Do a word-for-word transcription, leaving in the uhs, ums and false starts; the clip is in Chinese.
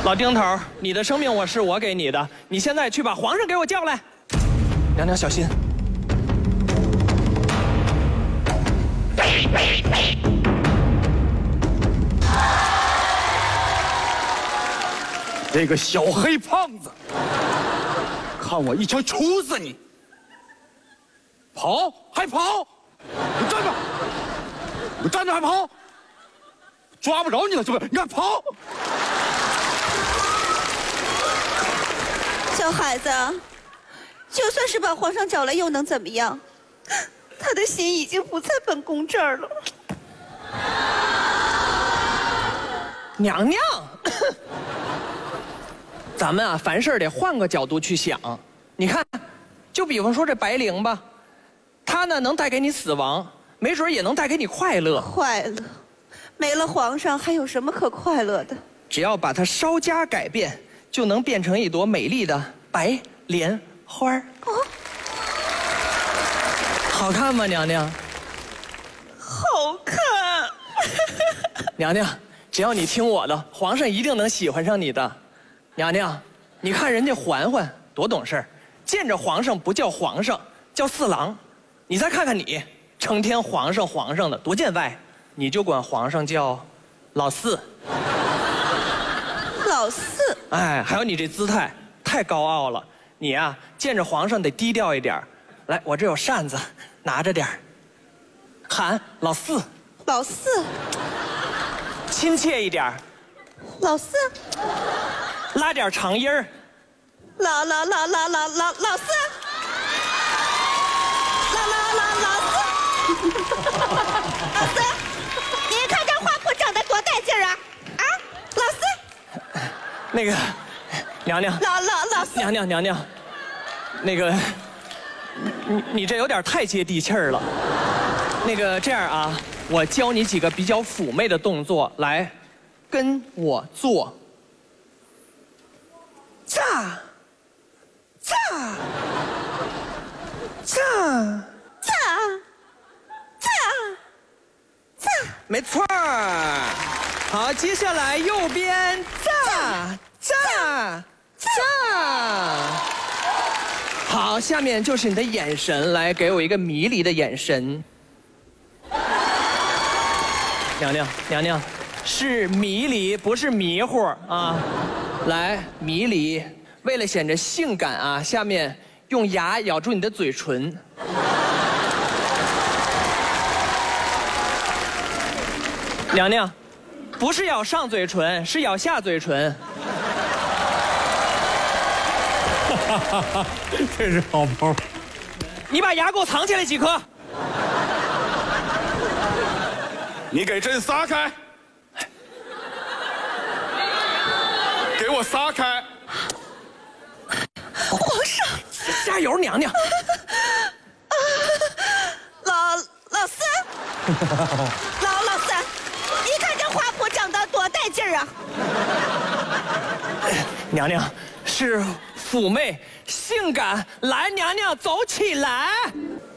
老丁头，你的生命我是我给你的，你现在去把皇上给我叫来。娘娘小心。 这个小黑胖子，看我一枪杵死你！跑还跑？你站着！你站着还跑？抓不着你了是不是？你看跑！ 小孩子，就算是把皇上找来，又能怎么样？他的心已经不在本宫这儿了。 娘娘。咱们啊，凡事得换个角度去想。你看，就比方说这白灵吧，她呢能带给你死亡，没准也能带给你快乐。 快乐，没了皇上还有什么可快乐的？ 只要把它稍加改变，就能变成一朵美丽的白莲花。哦，好看吗，娘娘？ 好看。 娘娘，只要你听我的，皇上一定能喜欢上你的。娘娘，你看人家嬛嬛多懂事，见着皇上不叫皇上，叫四郎。你再看看你，成天皇上皇上的，多见外。你就管皇上叫老四。 老四。 哎，还有你这姿态太高傲了。你呀、啊，见着皇上得低调一点。来，我这有扇子，拿着点喊老四。 老四。 亲切一点。 老四。 拉点长音儿， 老老老老老老老四，老老老老四，老四，你看这花圃长得多带劲儿啊！啊，老四， 那个娘娘， 老老老四， 娘娘娘娘，那个你你这有点太接地气儿了。那个这样啊，我教你几个比较妩媚的动作，来跟我做。炸，炸，炸， 炸，炸，炸， 没错儿。好，接下来右边炸，炸，炸。好，下面就是你的眼神，来给我一个迷离的眼神。娘娘，娘娘，是迷离，不是迷糊啊。来，迷离，为了显着性感啊，下面用牙咬住你的嘴唇。娘娘，不是咬上嘴唇，是咬下嘴唇。 这是好包。 你把牙给我藏起来几颗。 你给朕撒开。给我撒开！ 皇上， 加油，娘娘！ 老老四，老老四，你看这花圃长得多带劲儿啊！ 娘娘是妩媚性感，来，娘娘走起来！